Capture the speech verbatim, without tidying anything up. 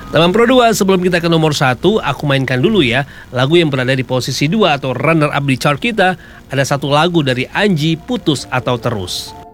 Teman Pro dua, sebelum kita ke nomor satu, aku mainkan dulu ya lagu yang berada di posisi dua atau runner up di chart kita. Ada satu lagu dari Anji, Putus atau Terus.